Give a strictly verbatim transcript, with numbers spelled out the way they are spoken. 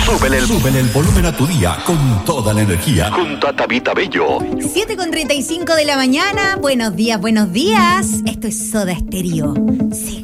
Súbele el, súbele el volumen a tu día con toda la energía. Junto a Tabita Bello. siete con treinta y cinco de la mañana. Buenos días, buenos días. Esto es Soda Stereo. Sí.